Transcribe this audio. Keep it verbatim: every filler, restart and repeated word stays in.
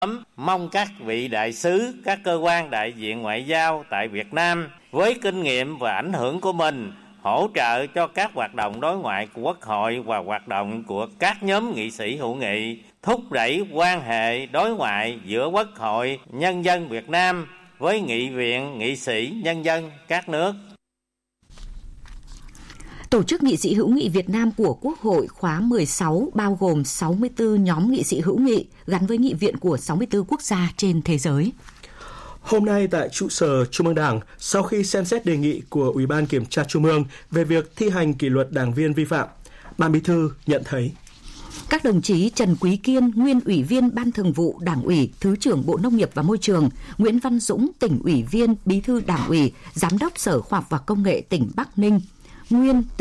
Mong các vị đại sứ, các cơ quan đại diện ngoại giao tại Việt Nam với kinh nghiệm và ảnh hưởng của mình hỗ trợ cho các hoạt động đối ngoại của Quốc hội và hoạt động của các nhóm nghị sĩ hữu nghị, thúc đẩy quan hệ đối ngoại giữa Quốc hội Nhân dân Việt Nam với Nghị viện Nghị sĩ Nhân dân các nước. Tổ chức Nghị sĩ hữu nghị Việt Nam của Quốc hội khóa mười sáu bao gồm sáu mươi tư nhóm nghị sĩ hữu nghị gắn với nghị viện của sáu mươi tư quốc gia trên thế giới. Hôm nay tại trụ sở Trung ương Đảng, sau khi xem xét đề nghị của Ủy ban Kiểm tra Trung ương về việc thi hành kỷ luật đảng viên vi phạm, Ban Bí thư nhận thấy các đồng chí Trần Quý Kiên, nguyên Ủy viên Ban Thường vụ Đảng ủy, Thứ trưởng Bộ Nông nghiệp và Môi trường, Nguyễn Văn Dũng, tỉnh ủy viên, Bí thư Đảng ủy, Giám đốc Sở Khoa học và Công nghệ tỉnh Bắc Ninh, nguyên